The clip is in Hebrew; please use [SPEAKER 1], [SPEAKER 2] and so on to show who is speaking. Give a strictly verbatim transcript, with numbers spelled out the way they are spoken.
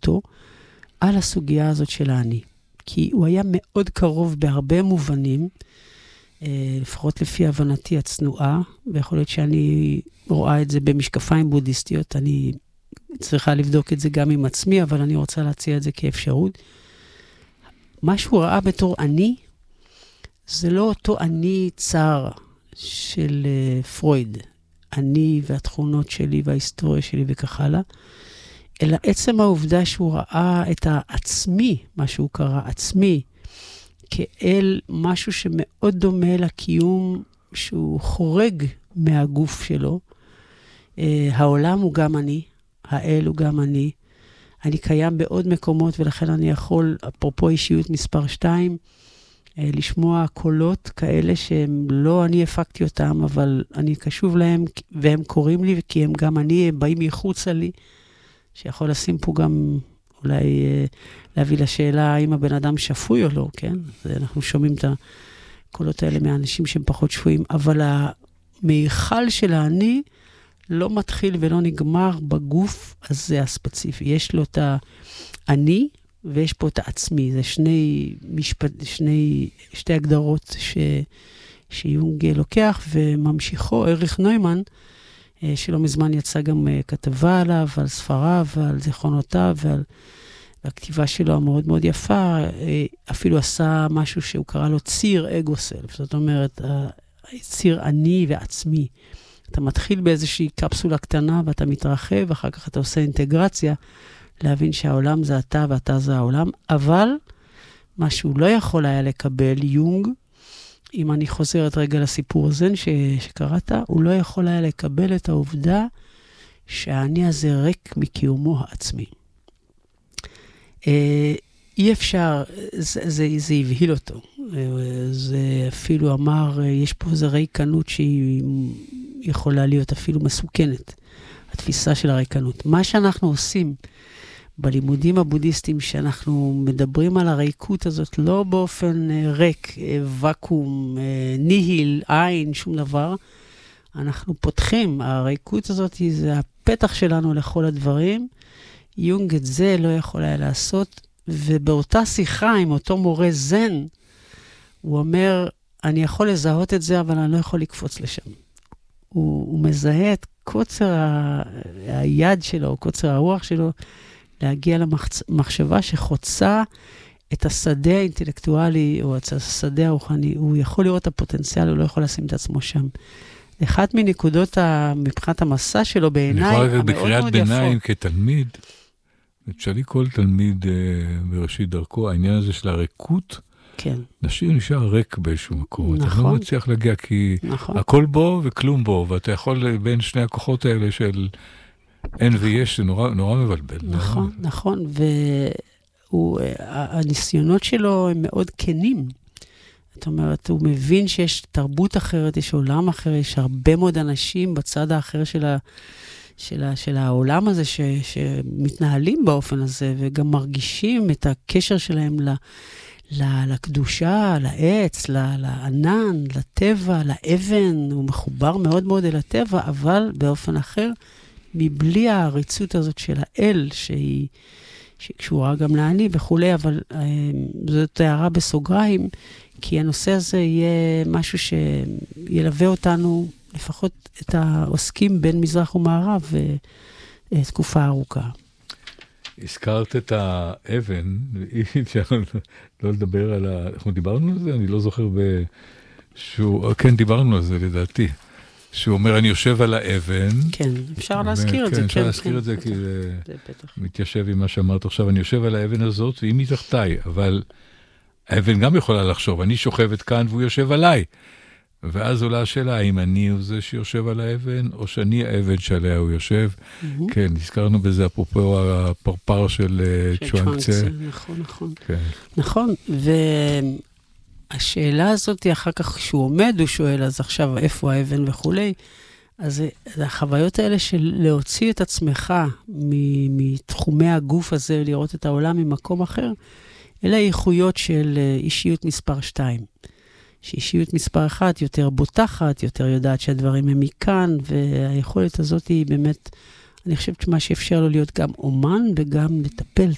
[SPEAKER 1] איתו על הסוגיה הזאת של אני. כי הוא היה מאוד קרוב בהרבה מובנים, לפחות לפי הבנתי הצנועה, ויכול להיות שאני רואה את זה במשקפיים בודהיסטיות, אני צריכה לבדוק את זה גם עם עצמי, אבל אני רוצה להציע את זה כאפשרות. מה שהוא ראה בתור אני, זה לא אותו אני צר של uh, פרויד, אני והתכונות שלי וההיסטוריה שלי וכך הלאה, אלא עצם העובדה שהוא ראה את העצמי, מה שהוא קרא עצמי, כאל משהו שמאוד דומה לקיום שהוא חורג מהגוף שלו. Uh, העולם הוא גם אני, האל הוא גם אני, אני קיים בעוד מקומות, ולכן אני יכול, אפרופו אישיות מספר שתיים, לשמוע קולות כאלה שהם לא אני הפקתי אותם, אבל אני קשוב להם, והם קוראים לי, כי הם גם אני, הם באים מחוצה לי, שיכול לשים פה גם, אולי להביא לשאלה, האם הבן אדם שפוי או לא, כן? אנחנו שומעים את הקולות האלה מהאנשים שהם פחות שפויים, אבל המיכל של האני, לא מתחיל ולא נגמר בגוף הזה הספציפי. יש לו את האני, ויש פה את העצמי. זה שני משפט, שני, שתי הגדרות ש, שיונג לוקח, וממשיכו, אריך נוימן, שלא מזמן יצא גם כתבה עליו, על ספריו, ועל זיכרונותיו, ועל הכתיבה שלו המאוד מאוד יפה, אפילו עשה משהו שהוא קרא לו ציר אגו-סלף. זאת אומרת, ציר אני ועצמי. אתה מתחיל באיזושהי קפסולה קטנה, ואתה מתרחב, ואחר כך אתה עושה אינטגרציה, להבין שהעולם זה אתה ואתה זה העולם, אבל מה שהוא לא יכול היה לקבל, יונג, אם אני חוזרת רגע לסיפור הזה ש... שקראת, הוא לא יכול היה לקבל את העובדה שהאני הזה ריק מקיומו העצמי. אי אפשר, זה, זה, זה הבהיל אותו. זה אפילו אמר, יש פה איזו ריקנות שהיא יכולה להיות אפילו מסוכנת. התפיסה של הריקנות. מה שאנחנו עושים בלימודים הבודהיסטיים, שאנחנו מדברים על הריקות הזאת, לא באופן ריק, וקום, ניהיל, עין, שום דבר, אנחנו פותחים. הריקות הזאת זה הפתח שלנו לכל הדברים. יונג את זה לא יכול היה לעשות, ובאותה שיחה עם אותו מורה זן, הוא אומר, אני יכול לזהות את זה, אבל אני לא יכול לקפוץ לשם. הוא, הוא מזהה את קוצר ה... היד שלו, קוצר הרוח שלו, להגיע למחשבה שחוצה את השדה האינטלקטואלי, או את השדה הרוחני. הוא יכול לראות את הפוטנציאל, הוא לא יכול לשים את עצמו שם. אחת מנקודות מבחינת המסע שלו בעיניי,
[SPEAKER 2] המאוד מאוד יפות. בקריאת ביניים כתלמיד, תשאלי כל תלמיד בראשית דרכו, העניין הזה של הריקות,
[SPEAKER 1] כן.
[SPEAKER 2] נשאיר נשאר ריק באיזשהו מקום.
[SPEAKER 1] נכון.
[SPEAKER 2] אתה לא מצליח להגיע כי
[SPEAKER 1] נכון.
[SPEAKER 2] הכל בו וכלום בו, ואתה יכול בין שני הכוחות האלה של אין ויש, זה נורא, נורא מבלבל.
[SPEAKER 1] נכון, לא? נכון, והניסיונות שלו הם מאוד כנים. זאת אומרת, הוא מבין שיש תרבות אחרת, יש עולם אחר, יש הרבה מאוד אנשים בצד האחר של ה... של, ה, של העולם הזה ש, שמתנהלים באופן הזה, וגם מרגישים את הקשר שלהם ל, ל, לקדושה, לעץ, ל, לענן, לטבע, לאבן. הוא מחובר מאוד מאוד אל הטבע, אבל באופן אחר, מבלי העריצות הזאת של האל, שהיא, שקשורה גם לעני וכולי, אבל אה, זאת הערה בסוגריים, כי הנושא הזה יהיה משהו שילווה אותנו, לפחות את העוסקים בין מזרח ומערב תקופה ארוכה.
[SPEAKER 2] הזכרת את האבן, אי אפשר לא לדבר על ה... אנחנו דיברנו על זה? אני לא זוכר ב... שהוא... כן, דיברנו על זה לדעתי. שהוא אומר, אני יושב על האבן.
[SPEAKER 1] כן, אפשר להזכיר את זה.
[SPEAKER 2] כן, אפשר להזכיר את זה, כי זה מתיישב עם מה שאמרת עכשיו. אני יושב על האבן הזאת, והיא מתחתיי, אבל האבן גם יכולה לחשוב. אני שוכבת כאן והוא יושב עליי. ואז עולה השאלה, האם אני הוא זה שיושב על האבן, או שאני האבן שעליה הוא יושב. Mm-hmm. כן, נזכרנו בזה, אפרופו הפרפר של צ'ואנגצה.
[SPEAKER 1] נכון, נכון.
[SPEAKER 2] כן.
[SPEAKER 1] נכון, והשאלה הזאת, אחר כך כשהוא עומד, הוא שואל, אז עכשיו איפה האבן וכולי, אז זה החוויות האלה של להוציא את עצמך מתחומי הגוף הזה, לראות את העולם ממקום אחר, אלה האיכויות של אישיות מספר שתיים. שאישיות מספר אחת יותר בוטחת, יותר יודעת שהדברים הם מכאן, והיכולת הזאת היא באמת, אני חושבת שמה שאפשר לו להיות גם אומן, וגם לטפל